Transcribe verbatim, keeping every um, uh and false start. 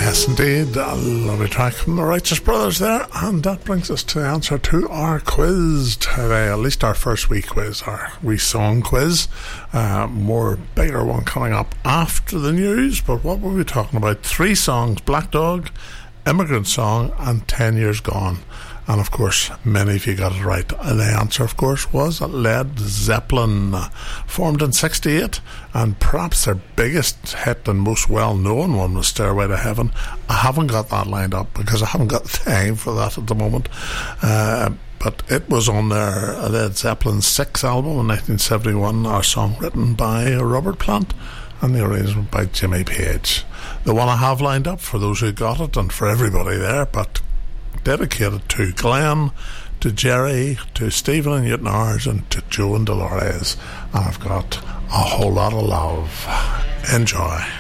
Yes, indeed. A lovely track from the Righteous Brothers there. And that brings us to the answer to our quiz today. At least our first wee quiz, our wee song quiz. Uh, more bigger one coming up after the news. But what were we talking about? Three songs: Black Dog, Immigrant Song, and Ten Years Gone. And of course, many of you got it right. And the answer, of course, was Led Zeppelin, formed in sixty-eight, and perhaps their biggest hit and most well-known one was Stairway to Heaven. I haven't got that lined up because I haven't got time for that at the moment. Uh, but it was on their Led Zeppelin six album in nineteen seventy-one, our song written by Robert Plant and the arrangement by Jimmy Page. The one I have lined up for those who got it and for everybody there, but dedicated to Glenn, to Jerry, to Stephen and Newton Ours, and to Joe and Dolores. And I've got A Whole Lot of Love. Enjoy.